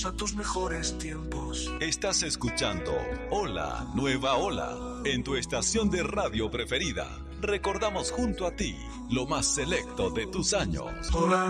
a tus mejores tiempos. Estás escuchando Hola, Nueva Ola, en tu estación de radio preferida. Recordamos junto a ti lo más selecto de tus años. Hola,